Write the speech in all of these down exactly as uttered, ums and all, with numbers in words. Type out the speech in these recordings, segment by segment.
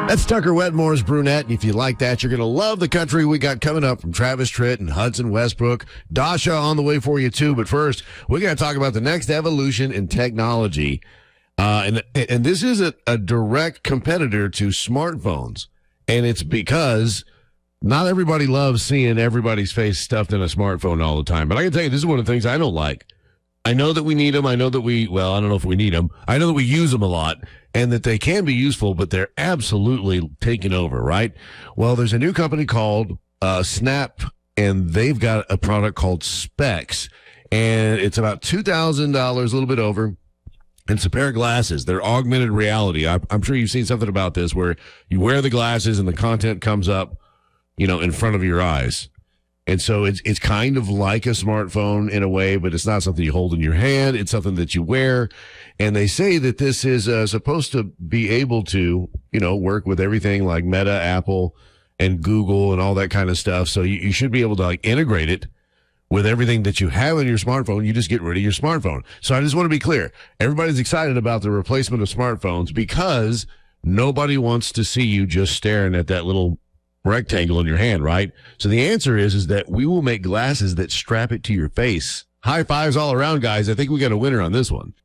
That's Tucker Wetmore's Brunette. And if you like that, you're going to love the country we got coming up from Travis Tritt and Hudson Westbrook. Dasha on the way for you, too. But first, we're going to talk about the next evolution in technology. Uh, and, and this is a, a direct competitor to smartphones. And it's because not everybody loves seeing everybody's face stuffed in a smartphone all the time. But I can tell you, this is one of the things I don't like. I know that we need them. I know that we, well, I don't know if we need them. I know that we use them a lot and that they can be useful, but they're absolutely taking over, right? Well, there's a new company called uh, Snap, and they've got a product called Specs, and it's about two thousand dollars, a little bit over. And it's a pair of glasses. They're augmented reality. I, I'm sure you've seen something about this where you wear the glasses and the content comes up, you know, in front of your eyes. And so it's it's kind of like a smartphone in a way, but it's not something you hold in your hand. It's something that you wear. And they say that this is uh, supposed to be able to, you know, work with everything like Meta, Apple, and Google and all that kind of stuff. So you, you should be able to like integrate it with everything that you have in your smartphone. You just get rid of your smartphone. So I just want to be clear. Everybody's excited about the replacement of smartphones because nobody wants to see you just staring at that little rectangle in your hand, right? So the answer is, is that we will make glasses that strap it to your face. High fives all around, guys. I think we got a winner on this one.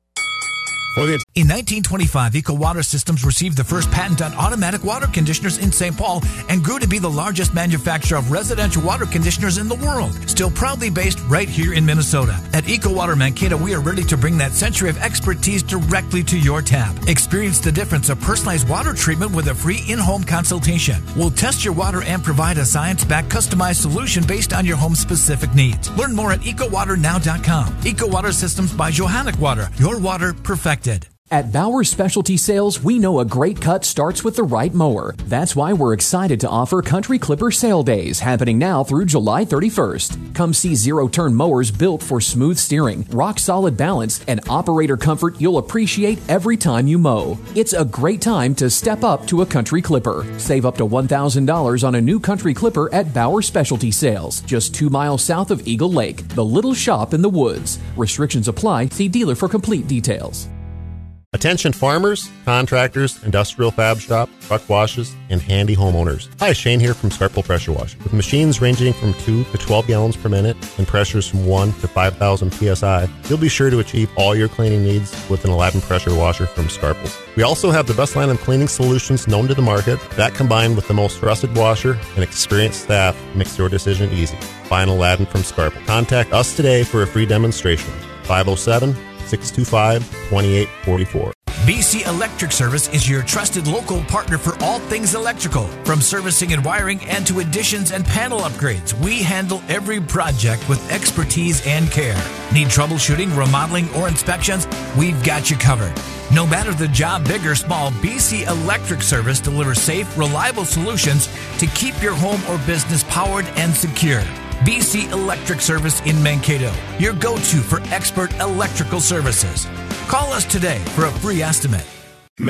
In nineteen twenty-five, Eco Water Systems received the first patent on automatic water conditioners in Saint Paul and grew to be the largest manufacturer of residential water conditioners in the world. Still proudly based right here in Minnesota. At Eco Water Mankato, we are ready to bring that century of expertise directly to your tap. Experience the difference of personalized water treatment with a free in-home consultation. We'll test your water and provide a science-backed customized solution based on your home's specific needs. Learn more at eco water now dot com. Eco Water Systems by Johannich Water. Your water perfected. At Bauer Specialty Sales, we know a great cut starts with the right mower. That's why we're excited to offer Country Clipper Sale Days happening now through July thirty-first. Come see zero-turn mowers built for smooth steering, rock-solid balance, and operator comfort you'll appreciate every time you mow. It's a great time to step up to a Country Clipper. Save up to one thousand dollars on a new Country Clipper at Bauer Specialty Sales, just two miles south of Eagle Lake, the little shop in the woods. Restrictions apply. See dealer for complete details. Attention farmers, contractors, industrial fab shop, truck washes, and handy homeowners. Hi, Shane here from Scarpel Pressure Wash. With machines ranging from two to twelve gallons per minute and pressures from one to five thousand P S I, you'll be sure to achieve all your cleaning needs with an Aladdin pressure washer from Scarpel. We also have the best line of cleaning solutions known to the market. That combined with the most trusted washer and experienced staff makes your decision easy. Buy an Aladdin from Scarpel. Contact us today for a free demonstration. five oh seven, six two five, two eight four four. B C Electric Service is your trusted local partner for all things electrical. From servicing and wiring and to additions and panel upgrades, we handle every project with expertise and care. Need troubleshooting, remodeling, or inspections? We've got you covered. No matter the job, big or small, B C Electric Service delivers safe, reliable solutions to keep your home or business powered and secure. B C Electric Service in Mankato, your go-to for expert electrical services. Call us today for a free estimate.